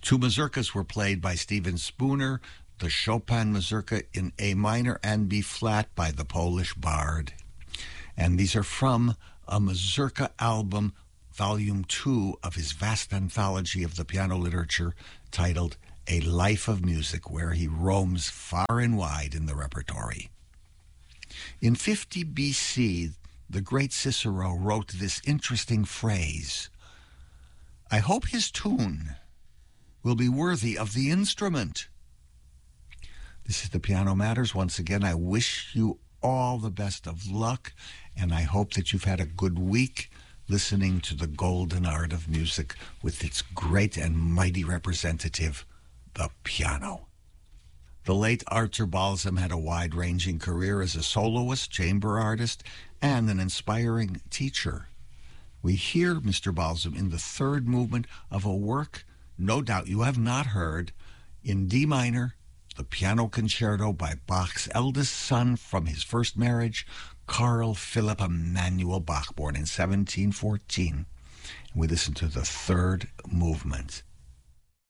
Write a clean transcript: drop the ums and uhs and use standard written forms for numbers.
Two mazurkas were played by Stephen Spooner, the Chopin mazurka in A minor and B flat by the Polish bard. And these are from a mazurka album, volume 2 of his vast anthology of the piano literature titled A Life of Music, where he roams far and wide in the repertory. In 50 BC, the great Cicero wrote this interesting phrase: "I hope his tune will be worthy of the instrument." This is the Piano Matters. Once again, I wish you all the best of luck, and I hope that you've had a good week listening to the golden art of music with its great and mighty representative, the piano. The late Artur Balsam had a wide-ranging career as a soloist, chamber artist, and an inspiring teacher. We hear Mr. Balsam in the third movement of a work no doubt you have not heard, in D minor, the Piano Concerto by Bach's eldest son from his first marriage, Carl Philipp Emanuel Bach, born in 1714. And we listen to the third movement.